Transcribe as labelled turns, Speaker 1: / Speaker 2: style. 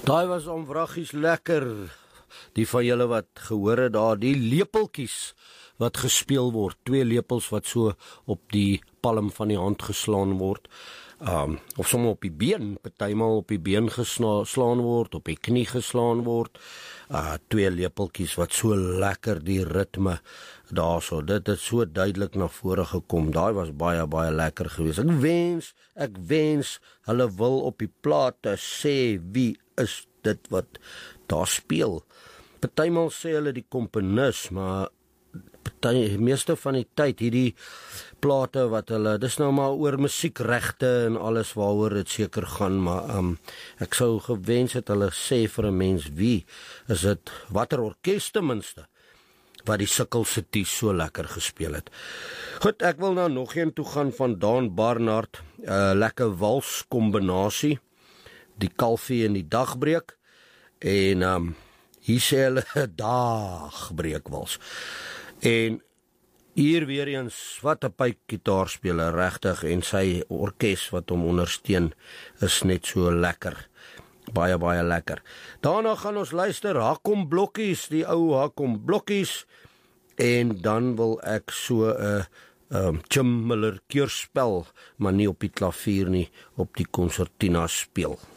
Speaker 1: Daai was omvraggies lekker. Die van julle wat gehoor het daar, die lepeltjies wat gespeel word, 2 lepels wat so op die palm van die hand geslaan word, of sommer op die been, partymal op die been geslaan word, op die knie geslaan word, 2 lepeltjies wat so lekker die ritme daarso, dit het so duidelik na vore gekom, daai was baie, baie lekker geweest. Ek wens, hulle wil op die plate sê, wie is dit wat daar speel. Partymal sê hulle die komponis, maar meeste van die tyd hierdie plate wat hulle, dis nou maar oor musiekregte en alles waaroor dit seker gaan, maar ek sou gewens het hulle sê vir 'n mens wie is dit, watter orkes ten minste wat die Sikkel City so lekker gespeel het. Goed, ek wil nou nog een toe gaan van Dan Barnard, lekker wals kombinasie, die kalfie en die dagbreek, en hier sê hulle dagbreekwals. En hier weer eens, wat 'n pypgitaarspeler regtig, en sy orkes wat hom ondersteun is net so lekker. Baie, baie lekker. Daarna gaan ons luister Hakom Blokkies, die ou Hakom Blokkies, en dan wil ek so 'n Jim Miller keurspel, maar nie op die klavier nie, op die konsertina speel.